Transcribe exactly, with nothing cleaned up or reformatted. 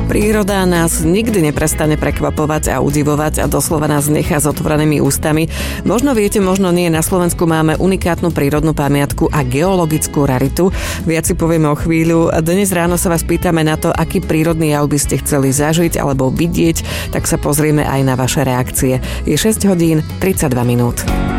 Príroda nás nikdy neprestane prekvapovať a udivovať a doslova nás nechá s otvorenými ústami. Možno viete, možno nie, na Slovensku máme unikátnu prírodnú pamiatku a geologickú raritu. Viac si povieme o chvíľu. Dnes ráno sa vás pýtame na to, aký prírodný jav by ste chceli zažiť alebo vidieť, tak sa pozrieme aj na vaše reakcie. Je šesť hodín tridsaťdva minút.